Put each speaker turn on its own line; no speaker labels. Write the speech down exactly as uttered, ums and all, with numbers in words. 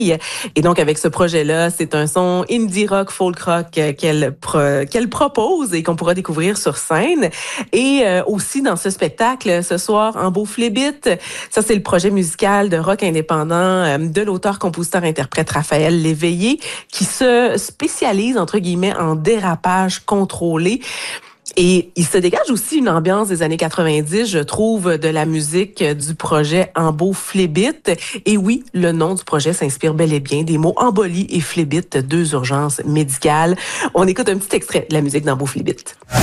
Et donc, avec ce projet-là, c'est un son indie rock, folk rock euh, qu'elle pro- qu'elle propose et qu'on pourra découvrir sur scène. Et euh, aussi dans ce spectacle, ce soir, en beau flébit, ça c'est le projet musical de rock indépendant euh, de l'auteur-compositeur-interprète Raphaël Léveillé, qui se spécialise, entre guillemets, en dérapage contrôlé. Et il se dégage aussi une ambiance des années quatre-vingt-dix, je trouve, de la musique du projet En beau flébit. Et oui, le nom du projet s'inspire bel et bien des mots embolie et flébit, deux urgences médicales. On écoute un petit extrait de la musique d'En beau flébit.